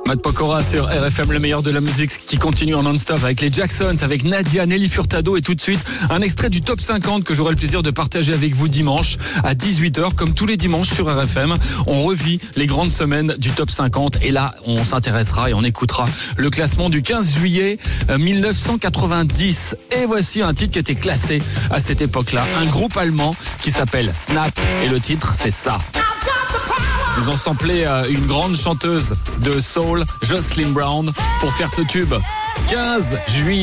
Matt Pokora sur RFM, le meilleur de la musique qui continue en non-stop avec les Jacksons, avec Nadia, Nelly Furtado et tout de suite un extrait du Top 50 que j'aurai le plaisir de partager avec vous dimanche à 18h. Comme tous les dimanches sur RFM, on revit les grandes semaines du Top 50 et là on s'intéressera et on écoutera le classement du 15 juillet 1990. Et voici un titre qui était classé à cette époque-là, un groupe allemand qui s'appelle Snap et le titre c'est ça. Ils ont samplé une grande chanteuse de soul, Jocelyn Brown, pour faire ce tube. 15 juillet.